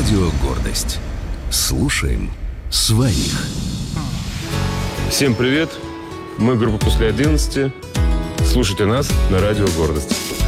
Радио «Гордость». Слушаем своих. Всем привет. Мы группа «После 11». Слушайте нас на Радио «Гордость».